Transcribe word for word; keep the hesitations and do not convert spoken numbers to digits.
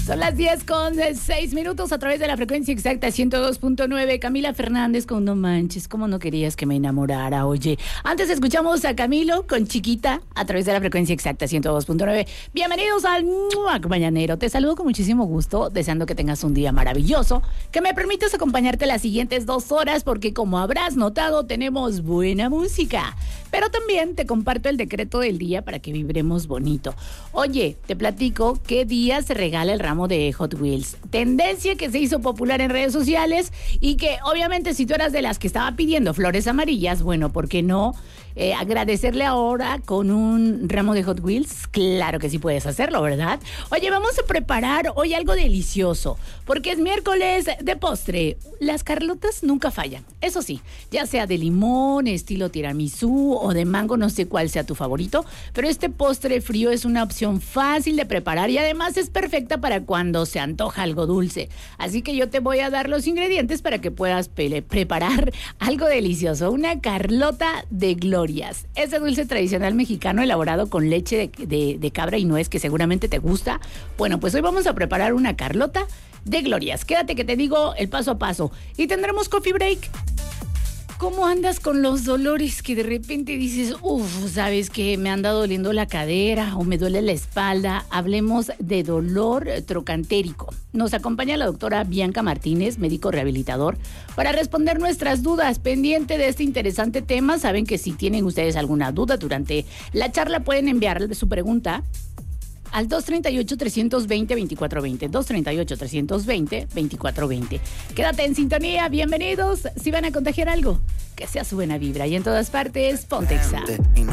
Son las diez con seis minutos a través de la frecuencia exacta ciento dos punto nueve. Camila Fernández con No Manches, ¿cómo no querías que me enamorara? Oye, antes escuchamos a Camilo con Chiquita a través de la frecuencia exacta ciento dos punto nueve. Bienvenidos al Muac Mañanero. Te saludo con muchísimo gusto, deseando que tengas un día maravilloso, que me permitas acompañarte las siguientes dos horas, porque como habrás notado, tenemos buena música. Pero también te comparto el decreto del día para que vibremos bonito. Oye, te platico qué día se regala el ramo de Hot Wheels. Tendencia que se hizo popular en redes sociales y que obviamente si tú eras de las que estaba pidiendo flores amarillas, bueno, ¿por qué no eh, agradecerle ahora con un ramo de Hot Wheels? Claro que sí puedes hacerlo, ¿verdad? Oye, vamos a preparar hoy algo delicioso, porque es miércoles de postre. Las Carlotas nunca fallan, eso sí, ya sea de limón, estilo tiramisú o de mango, no sé cuál sea tu favorito, pero este postre frío es una opción fácil de preparar y además es perfecta para cuando se antoja algo dulce. Así que yo te voy a dar los ingredientes para que puedas pe- preparar algo delicioso, una Carlota de Glorias. Ese dulce tradicional mexicano elaborado con leche de, de, de cabra y nuez que seguramente te gusta. Bueno, pues hoy vamos a preparar una Carlota de Glorias. Quédate que te digo el paso a paso y tendremos coffee break. ¿Cómo andas con los dolores que de repente dices, uff, sabes que me anda doliendo la cadera o me duele la espalda? Hablemos de dolor trocantérico. Nos acompaña la doctora Bianca Martínez, médico rehabilitador, para responder nuestras dudas. Pendiente de este interesante tema, saben que si tienen ustedes alguna duda durante la charla pueden enviarle su pregunta al dos treinta y ocho, trescientos veinte, veinticuatro veinte, dos treinta y ocho, trescientos veinte, veinticuatro veinte. Quédate en sintonía, bienvenidos. Si van a contagiar algo, que sea su buena vibra y en todas partes, Pontexa.